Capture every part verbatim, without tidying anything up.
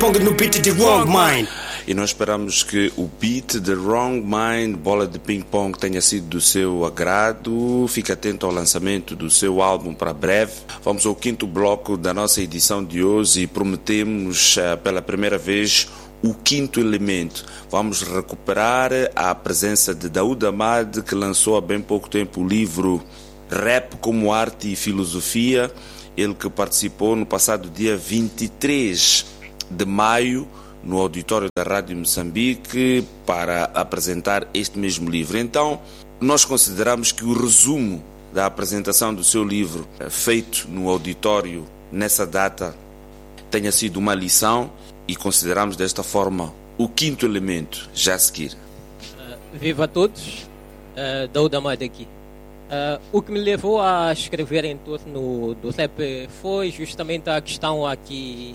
Ponga no beat de Wrong Mind. E nós esperamos que o beat de Wrong Mind, Bola de Ping Pong, tenha sido do seu agrado. Fique atento ao lançamento do seu álbum para breve. Vamos ao quinto bloco da nossa edição de hoje e prometemos uh, pela primeira vez o quinto elemento. Vamos recuperar a presença de Daoud Ahmad, que lançou há bem pouco tempo o livro Rap como Arte e Filosofia. Ele que participou no passado dia vinte e três de maio no auditório da Rádio Moçambique para apresentar este mesmo livro. Então, nós consideramos que o resumo da apresentação do seu livro feito no auditório nessa data tenha sido uma lição e consideramos desta forma o quinto elemento já a seguir. Uh, viva a todos, uh, Daoud Ahmad aqui. Uh, o que me levou a escrever em torno do rap foi justamente a questão a que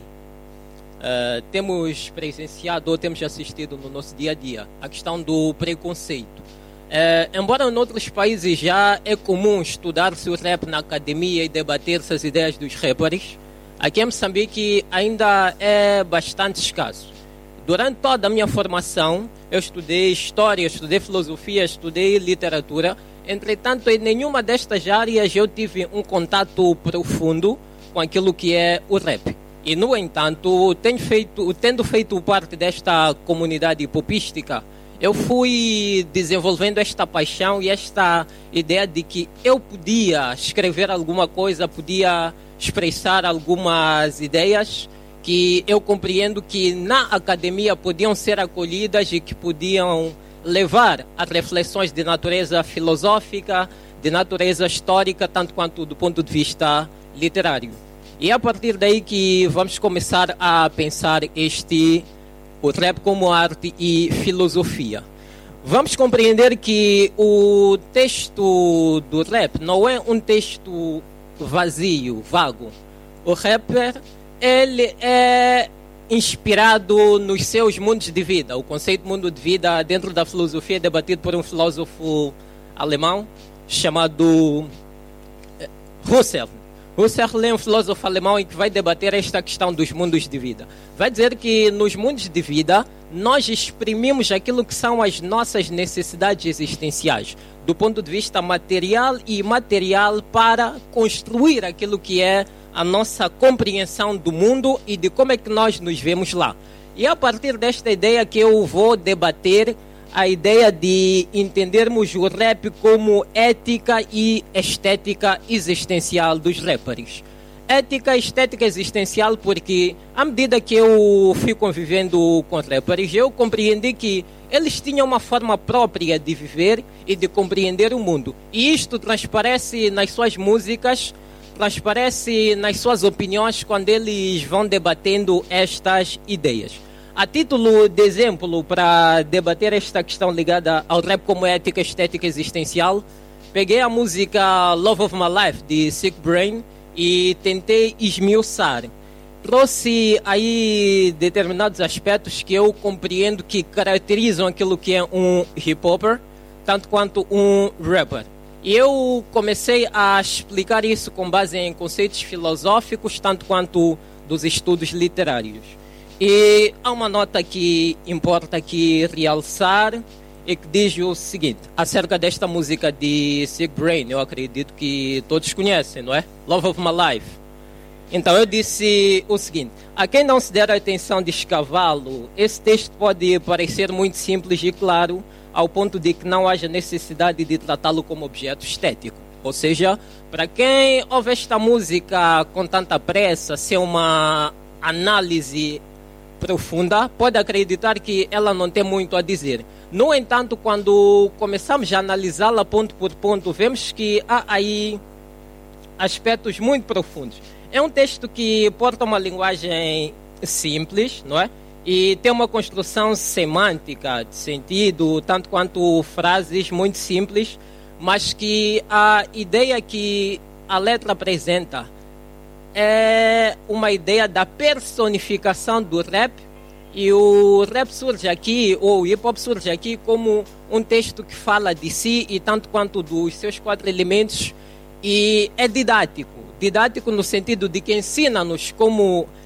uh, temos presenciado ou temos assistido no nosso dia a dia, a questão do preconceito. Uh, embora em outros países já é comum estudar-se o rap na academia e debater-se as ideias dos rappers, aqui em Moçambique ainda é bastante escasso. Durante toda a minha formação, eu estudei história, estudei filosofia, estudei literatura. Entretanto, em nenhuma destas áreas eu tive um contato profundo com aquilo que é o rap. E, no entanto, tenho feito, tendo feito parte desta comunidade hipopística, eu fui desenvolvendo esta paixão e esta ideia de que eu podia escrever alguma coisa, podia expressar algumas ideias que eu compreendo que na academia podiam ser acolhidas e que podiam levar a reflexões de natureza filosófica, de natureza histórica, tanto quanto do ponto de vista literário. E é a partir daí que vamos começar a pensar este, o rap como arte e filosofia. Vamos compreender que o texto do rap não é um texto vazio, vago. O rapper, ele é inspirado nos seus mundos de vida. O conceito de mundo de vida dentro da filosofia é debatido por um filósofo alemão chamado Husserl. Husserl é um filósofo alemão que vai debater esta questão dos mundos de vida. Vai dizer que nos mundos de vida nós exprimimos aquilo que são as nossas necessidades existenciais, do ponto de vista material e imaterial, para construir aquilo que é a nossa compreensão do mundo e de como é que nós nos vemos lá. E é a partir desta ideia que eu vou debater a ideia de entendermos o rap como ética e estética existencial dos rappers. Ética e estética existencial porque, à medida que eu fui convivendo com rappers, eu compreendi que eles tinham uma forma própria de viver e de compreender o mundo. E isto transparece nas suas músicas, transparece nas suas opiniões quando eles vão debatendo estas ideias. A título de exemplo, para debater esta questão ligada ao rap como ética, estética existencial, peguei a música Love of My Life, de Sick Brain, e tentei esmiuçar. Trouxe aí determinados aspectos que eu compreendo que caracterizam aquilo que é um hip-hopper, tanto quanto um rapper. E eu comecei a explicar isso com base em conceitos filosóficos, tanto quanto dos estudos literários. E há uma nota que importa aqui realçar e que diz o seguinte, acerca desta música de Sick Brain, eu acredito que todos conhecem, não é? Love of My Life. Então eu disse o seguinte, a quem não se der a atenção de escavá-lo, esse texto pode parecer muito simples e claro, ao ponto de que não haja necessidade de tratá-lo como objeto estético. Ou seja, para quem ouve esta música com tanta pressa, sem uma análise profunda, pode acreditar que ela não tem muito a dizer. No entanto, quando começamos a analisá-la ponto por ponto, vemos que há aí aspectos muito profundos. É um texto que porta uma linguagem simples, não é? E tem uma construção semântica de sentido, tanto quanto frases muito simples, mas que a ideia que a letra apresenta é uma ideia da personificação do rap, e o rap surge aqui, ou o hip-hop surge aqui como um texto que fala de si e tanto quanto dos seus quatro elementos, e é didático. Didático no sentido de que ensina-nos como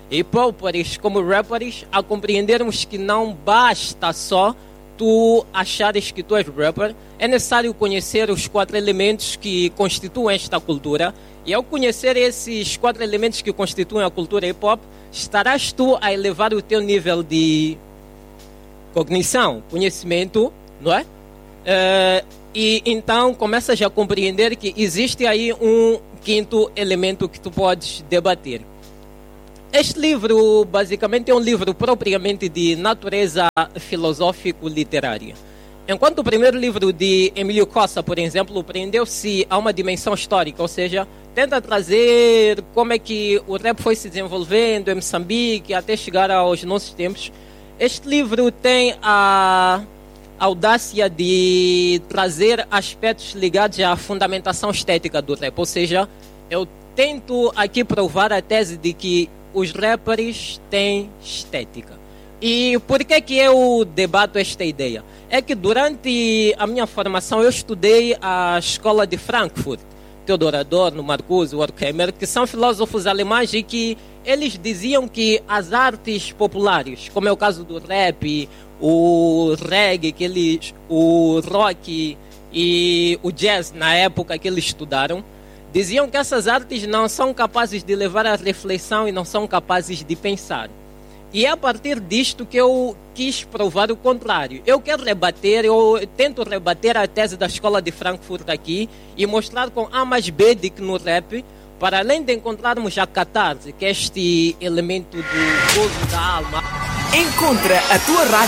hip-hoppers como rappers a compreendermos que não basta só tu achares que tu és rapper, é necessário conhecer os quatro elementos que constituem esta cultura. E ao conhecer esses quatro elementos que constituem a cultura hip-hop, estarás tu a elevar o teu nível de cognição, conhecimento, não é? Uh, e então começas a compreender que existe aí um quinto elemento que tu podes debater. Este livro, basicamente, é um livro propriamente de natureza filosófico-literária. Enquanto o primeiro livro de Emílio Costa, por exemplo, prendeu-se a uma dimensão histórica, ou seja, tenta trazer como é que o rap foi se desenvolvendo em Moçambique até chegar aos nossos tempos. Este livro tem a audácia de trazer aspectos ligados à fundamentação estética do rap, ou seja, eu tento aqui provar a tese de que os rappers têm estética. E por que que eu debato esta ideia? É que durante a minha formação eu estudei a escola de Frankfurt, Theodor Adorno, Marcuse, Horkheimer, que são filósofos alemães e que eles diziam que as artes populares, como é o caso do rap, o reggae, que eles, o rock e o jazz na época que eles estudaram, diziam que essas artes não são capazes de levar à reflexão e não são capazes de pensar. E é a partir disto que eu quis provar o contrário. Eu quero rebater, eu tento rebater a tese da escola de Frankfurt aqui e mostrar com A mais B de que no rap, para além de encontrarmos a catarse, que é este elemento do gozo da alma. Encontra a tua rádio